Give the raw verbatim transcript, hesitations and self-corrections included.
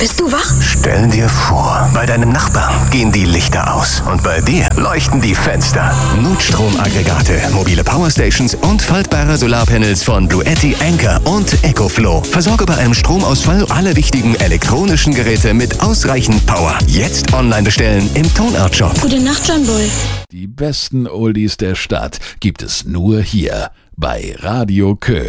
Bist du wach? Stell dir vor, bei deinem Nachbarn gehen die Lichter aus und bei dir leuchten die Fenster. Notstromaggregate, mobile Powerstations und faltbare Solarpanels von Bluetti, Anker und EcoFlow. Versorge bei einem Stromausfall alle wichtigen elektronischen Geräte mit ausreichend Power. Jetzt online bestellen im Tonart-Shop. Gute Nacht, John Boy. Die besten Oldies der Stadt gibt es nur hier bei Radio Köln.